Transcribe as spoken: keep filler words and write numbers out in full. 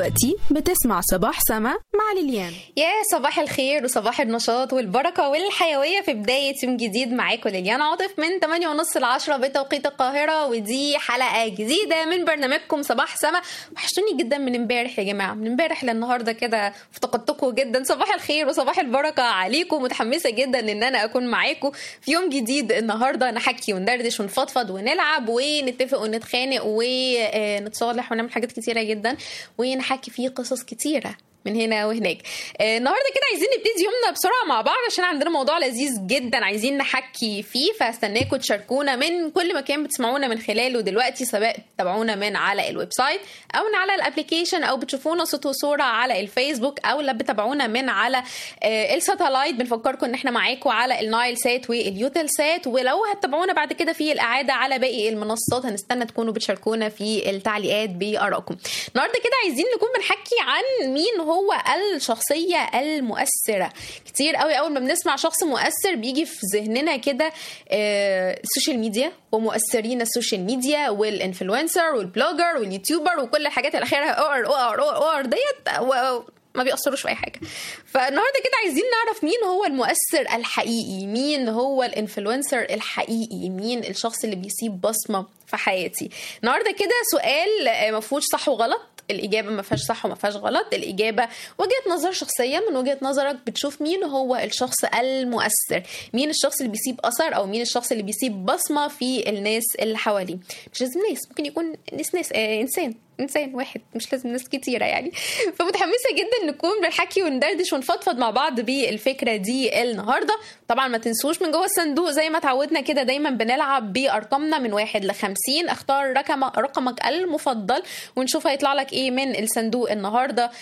دلوقتي بتسمع صباح سما مع ليليان. يا صباح الخير وصباح النشاط والبركة والحيوية في بداية يوم جديد. معاكم ليليان عاطف من ثمانية ونص لعشرة بتوقيت القاهرة، ودي حلقة جديدة من برنامجكم صباح سما. وحشتوني جدا من امبارح يا جماعة، من امبارح للنهاردة كده افتقدتكم جدا. صباح الخير وصباح البركة عليكم، متحمسة جدا ان انا اكون معاكم في يوم جديد. النهاردة نحكي وندردش ونفضفض ونلعب ونتفق ونتخانق ونتصالح ونعمل حاجات كتيرة جدا ونحكي فيه قصص كتيرة من هنا وهناك. آه النهارده كده عايزين نبتدي يومنا بسرعه مع بعض عشان عندنا موضوع لذيذ جدا عايزين نحكي فيه، فاستناكم تشاركونا من كل مكان بتسمعونا من خلاله دلوقتي، سواء تتابعونا من على الويب سايت او من على الابلكيشن او بتشوفونا صوت وصوره على الفيسبوك او لا بتابعونا من على آه الساتلايت. بنفكركم ان احنا معاكم على النايل سات واليوتل سات، ولو هتتابعونا بعد كده في الاعاده على باقي المنصات هنستنى تكونوا بتشاركونا في التعليقات بارائكم. النهارده كده عايزين نكون بنحكي عن مين هو هو الشخصية المؤثرة. كتير قوي أول ما بنسمع شخص مؤثر بيجي في ذهننا كده آه السوشيال ميديا ومؤثرين السوشيال ميديا والإنفلونسر والبلوجر واليوتيوبر وكل الحاجات الأخيرة أور أور أور أور ديت ما بيأثروش في أي حاجة. فالنهاردة كده عايزين نعرف مين هو المؤثر الحقيقي، مين هو الانفلونسر الحقيقي، مين الشخص اللي بيسيب بصمة في حياتي. النهاردة كده سؤال مفهوش صح وغلط، الإجابة ما فيهاش صح وما فيهاش غلط، الإجابة وجهة نظر شخصية. من وجهة نظرك بتشوف مين هو الشخص المؤثر، مين الشخص اللي بيسيب أثر أو مين الشخص اللي بيسيب بصمة في الناس اللي حواليه. مش لازم ناس، ممكن يكون ناس ناس آه إنسان إنسان واحد، مش لازم ناس كتيرة يعني. فمتحمسة جدا نكون بنحكي وندردش ونفضفض مع بعض بالفكرة دي النهاردة. طبعا ما تنسوش من جوه الصندوق زي ما تعودنا كده دايما بنلعب بأرقامنا من واحد لخمسين. اختار رقم رقمك المفضل ونشوف هيطلع لك ايه من الصندوق النهاردة.